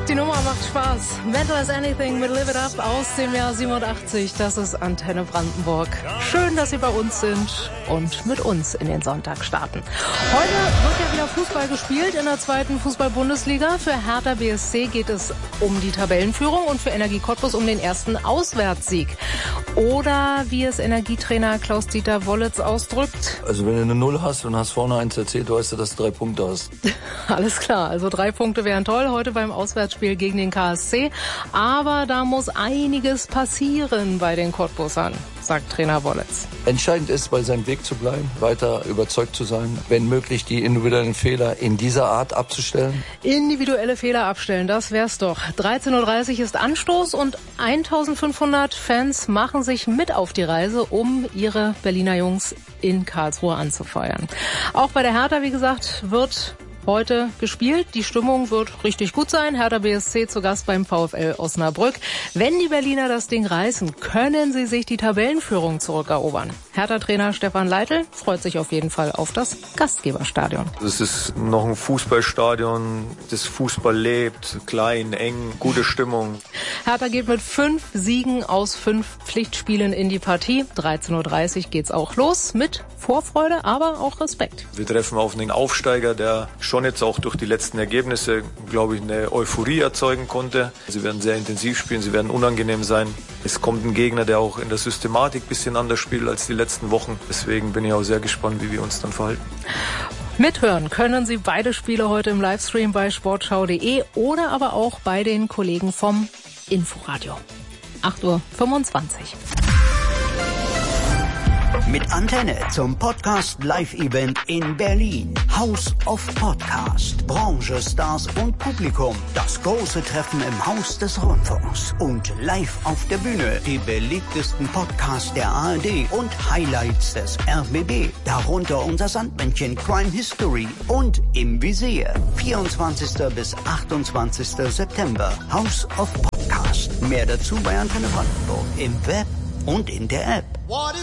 Die Nummer macht Spaß. Mental as Anything mit Live It Up aus dem Jahr 87. Das ist Antenne Brandenburg. Schön, dass Sie bei uns sind und mit uns in den Sonntag starten. Heute wird ja wieder Fußball gespielt in der 2. Fußball-Bundesliga. Für Hertha BSC geht es um die Tabellenführung und für Energie Cottbus um den ersten Auswärtssieg. Oder wie es Energietrainer Klaus-Dieter Wollitz ausdrückt. Also wenn du eine 0 hast und hast vorne 1 erzählt, weißt du, dass du 3 Punkte hast. Alles klar, also 3 Punkte wären toll heute beim Auswärtsspiel gegen den KSC. Aber da muss einiges passieren bei den Cottbusern, sagt Trainer Wollitz. Entscheidend ist, bei seinem Weg zu bleiben, weiter überzeugt zu sein, wenn möglich die individuellen Fehler in dieser Art abzustellen. Individuelle Fehler abstellen, das wär's doch. 13.30 Uhr ist Anstoß und 1500 Fans machen sich mit auf die Reise, um ihre Berliner Jungs in Karlsruhe anzufeuern. Auch bei der Hertha, wie gesagt, wird heute gespielt. Die Stimmung wird richtig gut sein. Hertha BSC zu Gast beim VfL Osnabrück. Wenn die Berliner das Ding reißen, können sie sich die Tabellenführung zurückerobern. Hertha-Trainer Stefan Leitl freut sich auf jeden Fall auf das Gastgeberstadion. Es ist noch ein Fußballstadion, das Fußball lebt, klein, eng, gute Stimmung. Hertha geht mit 5 Siegen aus 5 Pflichtspielen in die Partie. 13.30 Uhr geht's auch los mit Vorfreude, aber auch Respekt. Wir treffen auf einen Aufsteiger, der schon jetzt auch durch die letzten Ergebnisse, glaube ich, eine Euphorie erzeugen konnte. Sie werden sehr intensiv spielen, sie werden unangenehm sein. Es kommt ein Gegner, der auch in der Systematik ein bisschen anders spielt als die letzten Wochen. Deswegen bin ich auch sehr gespannt, wie wir uns dann verhalten. Mithören können Sie beide Spiele heute im Livestream bei sportschau.de oder aber auch bei den Kollegen vom Inforadio. 8.25 Uhr. Mit Antenne zum Podcast Live-Event in Berlin. House of Podcast. Branche, Stars und Publikum. Das große Treffen im Haus des Rundfunks. Und live auf der Bühne die beliebtesten Podcasts der ARD und Highlights des RBB. Darunter unser Sandmännchen Crime History und Im Visier. 24. bis 28. September. House of Podcast. Mehr dazu bei Antenne Brandenburg im Web und in der App.